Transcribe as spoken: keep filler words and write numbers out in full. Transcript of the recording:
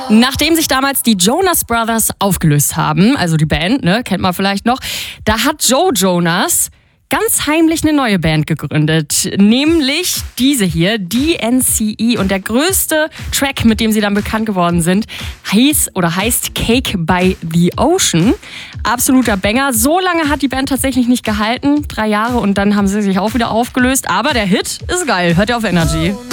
Nachdem sich damals die Jonas Brothers aufgelöst haben, also die Band, ne, kennt man vielleicht noch, da hat Joe Jonas ganz heimlich eine neue Band gegründet, nämlich diese hier, D N C E. Und der größte Track, mit dem sie dann bekannt geworden sind, hieß oder heißt Cake by the Ocean. Absoluter Banger. So lange hat die Band tatsächlich nicht gehalten, drei Jahre, und dann haben sie sich auch wieder aufgelöst. Aber der Hit ist geil, hört ihr auf Energy.